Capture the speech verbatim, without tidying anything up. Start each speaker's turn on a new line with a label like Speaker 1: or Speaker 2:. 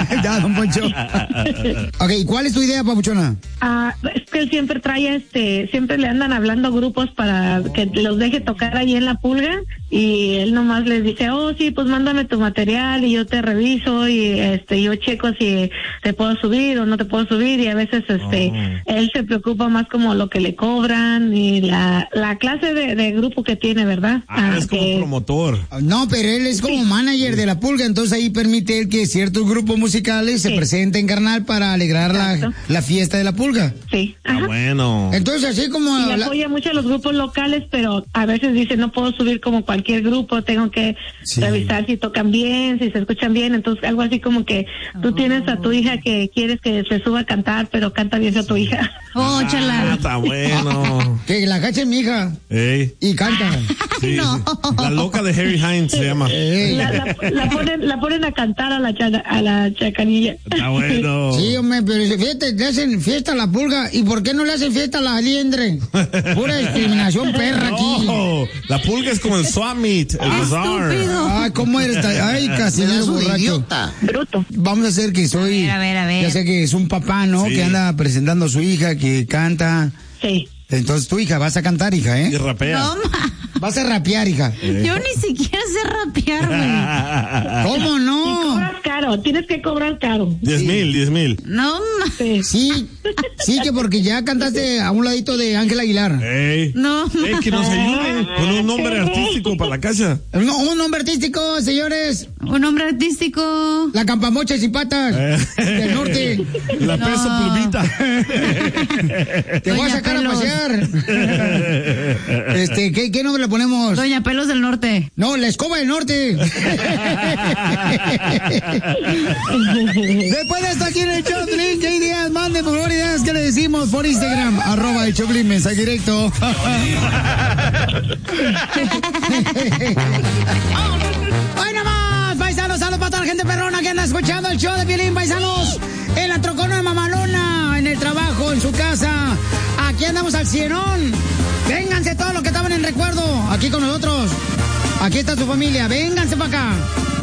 Speaker 1: Ya, don Poncho. Ok, ¿cuál es tu idea, papuchona?
Speaker 2: Ah, es que él siempre trae, este, siempre le andan hablando grupos para que los deje tocar ahí en la pulga y él nomás les dice, oh sí, pues mándame tu material y yo te reviso y este yo checo si te puedo subir o no te puedo subir y a veces este oh. él se preocupa más como lo que le cobran y la, la clase de, de grupo que tiene, ¿verdad?
Speaker 3: Ah, ah es como que, promotor.
Speaker 1: No, pero él es como sí. manager de la pulga, entonces ahí permite él que ciertos grupos musicales sí. se presenten, carnal, para alegrar la, la fiesta de la pulga.
Speaker 2: Sí.
Speaker 3: Ajá. Ah, bueno.
Speaker 1: Entonces así como...
Speaker 2: Y
Speaker 1: la...
Speaker 2: apoya mucho a los grupos locales, pero a veces dice, no puedo subir como cualquier grupo, tengo que sí. revisar si tocan bien, si se escuchan bien, entonces algo así como que tú tienes a tu hija que quieres que se suba a cantar, pero canta bien a tu hija.
Speaker 1: Oh,
Speaker 3: ah,
Speaker 1: chala.
Speaker 3: Está bueno.
Speaker 1: Que la cache mi hija.
Speaker 3: Ey.
Speaker 1: Y canta.
Speaker 3: Sí, no. La loca de Harry Hines se llama.
Speaker 2: La, la, la, ponen, la ponen a cantar a la, chaca, a la chacanilla.
Speaker 3: Está bueno.
Speaker 1: Sí, hombre, pero fíjate, le hacen fiesta a la pulga. ¿Y por qué no le hacen fiesta a la liendre? Pura discriminación perra aquí.
Speaker 3: No, la pulga es como el swap meet, el
Speaker 1: ah,
Speaker 3: bazar.
Speaker 1: Ay, ¿cómo eres? Ay, casi no borracho.
Speaker 2: Bruto.
Speaker 1: Vamos a hacer que soy...
Speaker 4: A ver, a ver, a ver.
Speaker 1: Ya sé que es un papá, ¿no? Sí. Que anda presentando a su hija, que canta.
Speaker 2: Sí.
Speaker 1: Entonces tu hija, vas a cantar, hija, ¿eh?
Speaker 3: Y rapea.
Speaker 4: No, ma.
Speaker 1: Vas a rapear, hija.
Speaker 4: Eh. Yo ni siquiera sé rapear, güey.
Speaker 1: ¿Cómo no?
Speaker 2: Y cobras caro, tienes que cobrar caro.
Speaker 3: Diez
Speaker 1: sí.
Speaker 3: mil, diez mil.
Speaker 4: No, ma.
Speaker 1: Sí. sí, sí, que porque ya cantaste a un ladito de Ángel Aguilar.
Speaker 3: Ey.
Speaker 4: No,
Speaker 3: Ey, que nos ayuden con un nombre artístico para la casa.
Speaker 1: No, un nombre artístico, señores.
Speaker 4: Un nombre artístico.
Speaker 1: La Campamochas y Patas eh. del norte.
Speaker 3: La no. Peso Plumita.
Speaker 1: Te Doña voy a sacar Pelos. A pasear. Este, ¿qué, ¿qué nombre le ponemos?
Speaker 4: Doña Pelos del Norte.
Speaker 1: No, la Escoba del Norte. Después de esto aquí en el Choplin, ¿qué ideas? Manden por favor ideas que le decimos por Instagram, arroba el Choplin, mensaje directo. ¡Hoy nomás, paisanos! Saludos para toda la gente perrona que anda escuchando el show de Piolín, paisanos. En la trocona de Mamalona, en el trabajo, en su casa. Aquí andamos al cienón. Vénganse todos los que estaban en recuerdo, aquí con nosotros. Aquí está su familia, vénganse para acá.